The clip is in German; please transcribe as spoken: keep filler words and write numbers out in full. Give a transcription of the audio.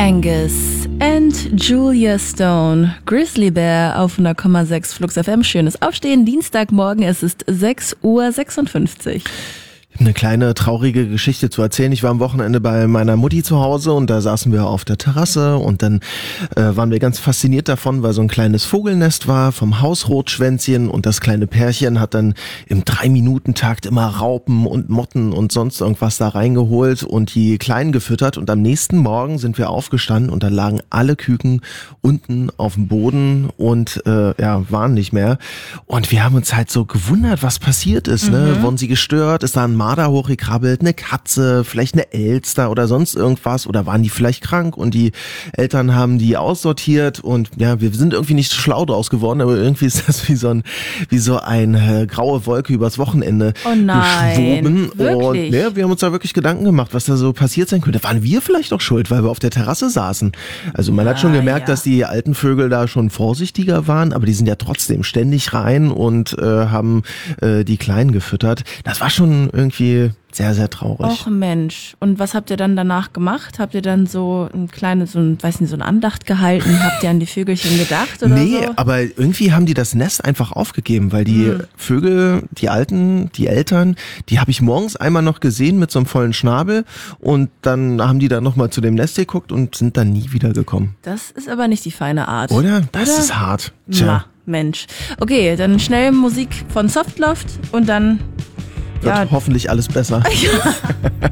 Angus and Julia Stone, Grizzly Bear auf null Komma sechs Flux F M. Schönes Aufstehen, Dienstagmorgen, es ist sechs Uhr sechsundfünfzig. Eine kleine traurige Geschichte zu erzählen. Ich war am Wochenende bei meiner Mutti zu Hause und da saßen wir auf der Terrasse und dann äh, waren wir ganz fasziniert davon, weil so ein kleines Vogelnest war vom Hausrotschwänzchen und das kleine Pärchen hat dann im Drei-Minuten-Takt immer Raupen und Motten und sonst irgendwas da reingeholt und die Kleinen gefüttert und am nächsten Morgen sind wir aufgestanden und da lagen alle Küken unten auf dem Boden und äh, ja, waren nicht mehr und wir haben uns halt so gewundert, was passiert ist. Ne? Mhm. Wurden sie gestört? Ist da ein Marder hochgekrabbelt, eine Katze, vielleicht eine Elster oder sonst irgendwas oder waren die vielleicht krank und die Eltern haben die aussortiert und ja, wir sind irgendwie nicht schlau draus geworden, aber irgendwie ist das wie so ein wie so eine äh, graue Wolke übers Wochenende Oh nein, geschwoben wirklich? und ja, wir haben uns da wirklich Gedanken gemacht, was da so passiert sein könnte. Waren wir vielleicht auch schuld, weil wir auf der Terrasse saßen? Also man hat schon Ah, gemerkt, ja. dass die alten Vögel da schon vorsichtiger waren, aber die sind ja trotzdem ständig rein und äh, haben äh, die Kleinen gefüttert. Das war schon irgendwie sehr, sehr traurig. Och Mensch, und was habt ihr dann danach gemacht? Habt ihr dann so ein kleines, so ein, weiß nicht, so eine Andacht gehalten? Habt ihr an die Vögelchen gedacht oder nee, so? aber irgendwie haben die das Nest einfach aufgegeben, weil die Hm. Vögel, die Alten, die Eltern, die habe ich morgens einmal noch gesehen mit so einem vollen Schnabel und dann haben die dann nochmal zu dem Nest geguckt und sind dann nie wieder gekommen. Das ist aber nicht die feine Art. Oder? Das Oder? ist hart. Ma, Tja, Mensch. Okay, dann schnell Musik von Softloft und dann wird ja, hoffentlich alles besser.